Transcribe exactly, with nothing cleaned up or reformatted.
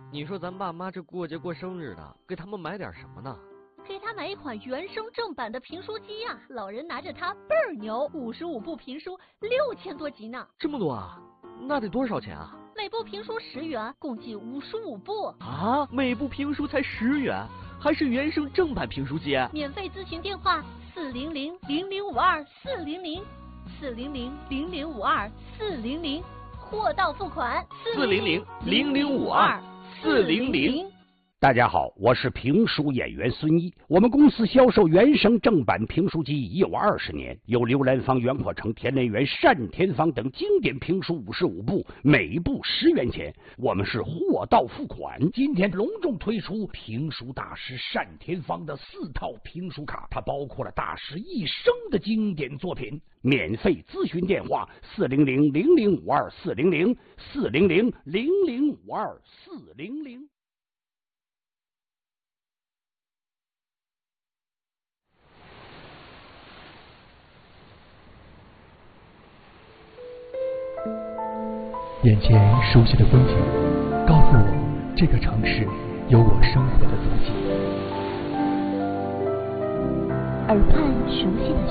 你说咱爸妈这过节过生日的，给他们买点什么呢？ 给他买一款原声正版的评书机呀、啊，老人拿着它倍儿牛，五十五部评书，六千多集呢。 这么多啊？那得多少钱啊？ 每部评书十元，共计五十五部。 啊，每部评书才十元，还是原声正版评书机？ 免费咨询电话：四零零零零五二四零零，四零零零零五二四零零，货到付款。 四零零零零五二四零零。 大家好，我是评书演员孙一。我们公司销售原声正版评书机已有二十年，有刘兰芳、袁阔成、田连元、单田芳等经典评书五十五部，每部十元钱。我们是货到付款。今天隆重推出评书大师单田芳的四套评书卡，它包括了大师一生的经典作品。免费咨询电话：四零零零零五二四零零，四零零零零五二四零零。 眼前熟悉的风景告诉我，这个城市有我生活的足迹。 耳畔熟悉的